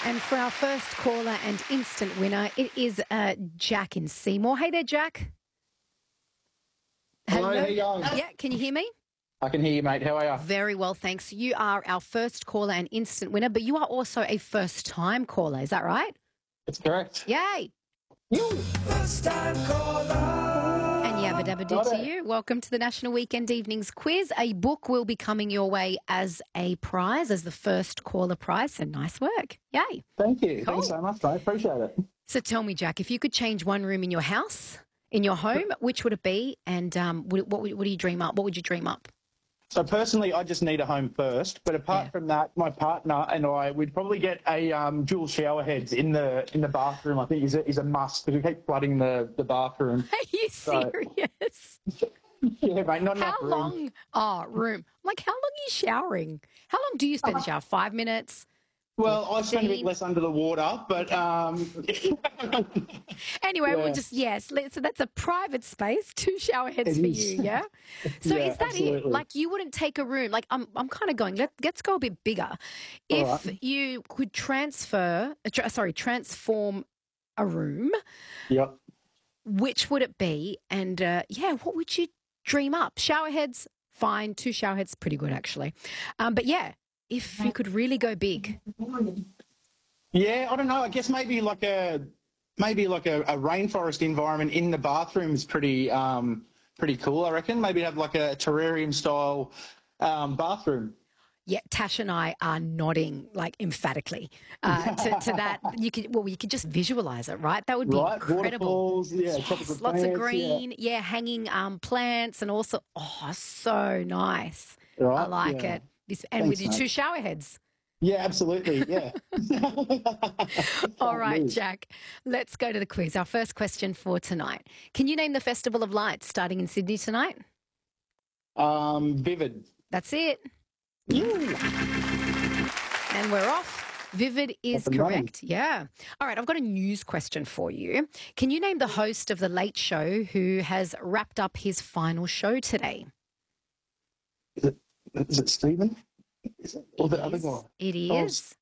And for our first caller and instant winner, it is Jack in Seymour. Hey there, Jack. Hello, how you going? Yeah, can you hear me? I can hear you, mate. How are you? Very well, thanks. You are our first caller and instant winner, but you are also a first-time caller. Is that right? That's correct. Yay. First-time caller. And yabba dabba do to you. Welcome to the National Weekend Evenings Quiz. A book will be coming your way as a prize, as the first caller prize. So nice work. Yay. Thank you. Cool. Thanks so much, mate. Appreciate it. So tell me, Jack, if you could change one room in your house, in your home, which would it be? And what do you dream up? What would you dream up? So personally, I just need a home first. But apart from that, my partner and I, we'd probably get a dual shower heads in the bathroom. I think is a must because we keep flooding the bathroom. Are you serious? Yeah, mate. Not enough How room. long? Oh, room. Like, how long are you showering? How long do you spend in the shower? 5 minutes? Well, I spend a bit 15? less under the water, but Anyway, Yeah. we'll just, so that's a private space, 2 shower heads It for is. you, yeah? So Yeah, is that it? absolutely. Like, you wouldn't take a room. Like, I'm kind of going, let's go a bit bigger. If right. you could transform a room, yep. which would it be? And, what would you dream up? Shower heads, fine. 2 shower heads, pretty good, actually. But, yeah, if you could really go big. Yeah, I don't know. I guess maybe like a rainforest environment in the bathroom is pretty cool. I reckon maybe have like a terrarium style bathroom. Yeah, Tash and I are nodding like emphatically to that. You could just visualize it, right? That would be Right, incredible. waterfalls, yeah, Yes, tropical lots of plants, green, hanging plants, and also so nice. Right, I like yeah. it. And Thanks, with your mate. 2 shower heads. Yeah, absolutely, yeah. All right, lose. Jack, let's go to the quiz. Our first question for tonight. Can you name the Festival of Lights starting in Sydney tonight? Vivid. That's it. Yeah. And we're off. Vivid is Up and running. correct. Yeah. All right, I've got a news question for you. Can you name the host of The Late Show who has wrapped up his final show today? Is it Stephen? Is it? Or the other guy? It Oh, is.